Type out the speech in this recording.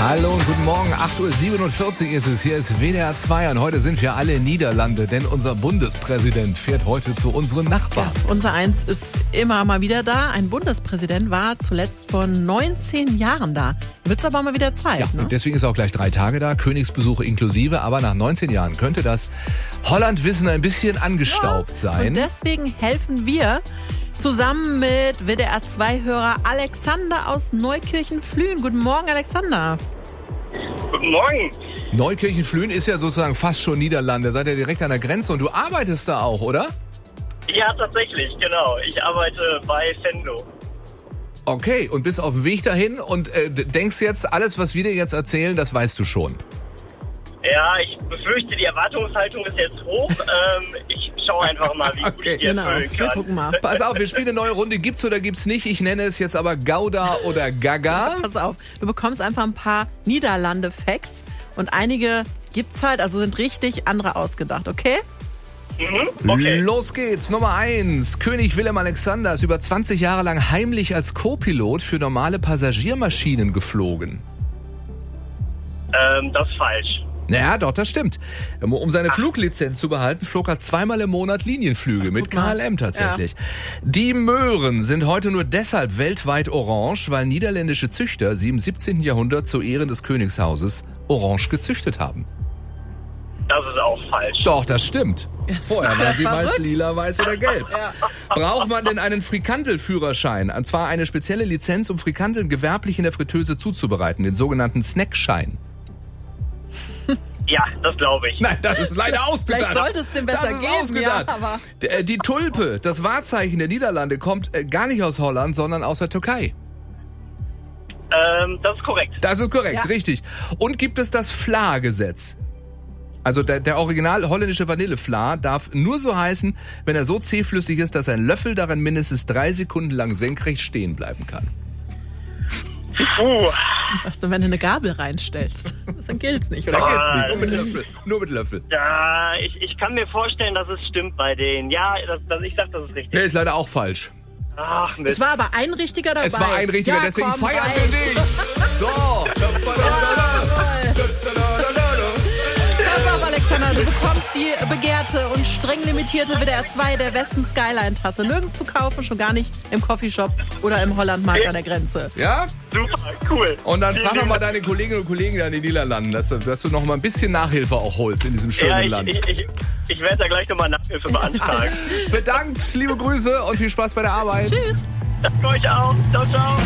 Hallo und guten Morgen, 8.47 Uhr ist es. Hier ist WDR 2 und heute sind wir alle in Niederlande, denn unser Bundespräsident fährt heute zu unseren Nachbarn. Ja, unser Eins ist immer mal wieder da. Ein Bundespräsident war zuletzt vor 19 Jahren da. Wird's aber mal wieder Zeit, Ja, ne? und deswegen ist er auch gleich 3 Tage da, Königsbesuche inklusive, aber nach 19 Jahren könnte das Hollandwissen ein bisschen angestaubt sein. Und deswegen helfen wir zusammen mit WDR 2-Hörer Alexander aus Neukirchen-Flühen. Guten Morgen, Alexander. Guten Morgen. Neukirchen-Flühen ist ja sozusagen fast schon Niederlande, seid ihr direkt an der Grenze und du arbeitest da auch, oder? Ja, tatsächlich, genau. Ich arbeite bei Fendo. Okay, und bist auf dem Weg dahin und denkst jetzt, alles, was wir dir jetzt erzählen, das weißt du schon. Ja, ich befürchte, die Erwartungshaltung ist jetzt hoch. Ich schaue einfach mal, wie gut ich die erfüllen Wir kann. gucken mal. Pass auf, wir spielen eine neue Runde. Gibt's oder gibt's nicht? Ich nenne es jetzt aber Gouda oder Gaga. Pass auf, du bekommst einfach ein paar Niederlande-Facts und einige gibt's halt, also sind richtig, andere ausgedacht, okay? Okay. Los geht's. Nummer 1. König Willem Alexander ist über 20 Jahre lang heimlich als Co-Pilot für normale Passagiermaschinen geflogen. Das ist falsch. Naja, doch, das stimmt. Um seine Fluglizenz zu behalten, flog er 2-mal im Monat Linienflüge mit guck mal. KLM tatsächlich. Die Möhren sind heute nur deshalb weltweit orange, weil niederländische Züchter sie im 17. Jahrhundert zu Ehren des Königshauses orange gezüchtet haben. Das ist auch falsch. Doch, das stimmt. Das Vorher ist waren ja sie meist verrückt. lila, weiß oder gelb. Ja. Braucht man denn einen Frikandelführerschein? Und zwar eine spezielle Lizenz, um Frikandeln gewerblich in der Fritteuse zuzubereiten, den sogenannten Snackschein. Ja, das glaube ich. Nein, das ist leider ausgedacht. Vielleicht sollte es dem besser das ist geben, ausgedacht. ja, aber... Die Tulpe, das Wahrzeichen der Niederlande, kommt gar nicht aus Holland, sondern aus der Türkei. Das ist korrekt. Das ist korrekt, Ja. richtig. Und gibt es das Fla-Gesetz? Also der original holländische Vanillefla darf nur so heißen, wenn er so zähflüssig ist, dass ein Löffel darin mindestens 3 Sekunden lang senkrecht stehen bleiben kann. Was denn, wenn du eine Gabel reinstellst? Dann gilt's nicht, Da oder? geht's nicht, nur mit Löffel. Nur mit Löffel. Ja, ich kann mir vorstellen, dass es stimmt bei denen. Ja, ich sag, das ist richtig. Nee, ist leider auch falsch. Ach, Es Mist. war aber ein richtiger dabei. Es war ein richtiger, ja, deswegen komm, feiern reicht. wir dich. So. Pass auf, Alexander, du bekommst die begehrte und streng limitierte WDR 2 der Westen Skyline Tasse. Nirgends zu kaufen, schon gar nicht im Coffeeshop oder im Hollandmarkt an der Grenze. Ja? Super, cool. Und dann frag Vielen noch mal Dank. deine Kolleginnen und Kollegen da in den Niederlanden, dass du noch mal ein bisschen Nachhilfe auch holst in diesem schönen Ja, Land. ich werde da gleich nochmal Nachhilfe beantragen. Bedankt, liebe Grüße und viel Spaß bei der Arbeit. Tschüss. Danke euch auch. Ciao, ciao.